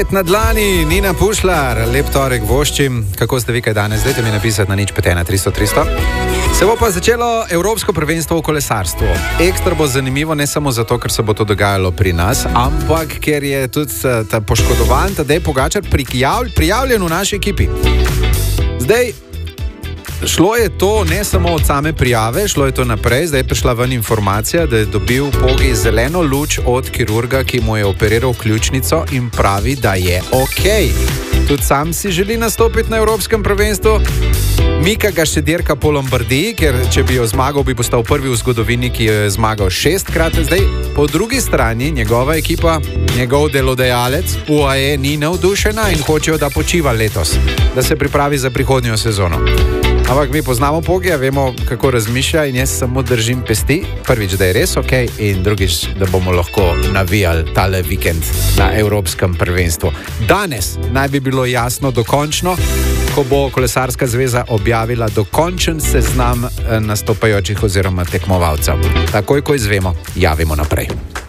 Na dlani Nina Pušlar, lep torek voščim. Kako ste vi kaj danes? Dajte mi napisati na 051 300 300. Se bo pa začelo Evropsko prvenstvo v kolesarstvu. Ekstra bo zanimivo ne samo zato, ker se bo to dogajalo pri nas, ampak ker je tudi ta poškodovan Tadej Pogačar prijavljen v naši ekipi. Zdaj, šlo je to ne samo od same prijave, šlo je to naprej. Zdaj je prišla ven informacija, da je dobil Pogi zeleno luč od kirurga, ki mu je operiral ključnico in pravi, da je okej. Tudi sam si želi nastopiti na Evropskem prvenstvu. Mika ga še dirka po Lombardiji, ker če bi jo zmagal, bi postal prvi v zgodovini, ki jo je zmagal 6-krat. Zdaj, po drugi strani, njegova ekipa, njegov delodajalec UAE ni navdušena in hočejo, da počiva letos, da se pripravi za prihodnjo sezono. Ampak mi poznamo Pogija, vemo, kako razmišlja in jaz samo držim pesti. Prvič, da je res okej, in drugič, da bomo lahko navijali tale vikend na Evropskem prvenstvu. Danes naj bi bilo jasno dokončno, ko bo Kolesarska zveza objavila dokončen seznam nastopajočih oziroma tekmovalcev. Takoj, ko izvemo, javimo naprej.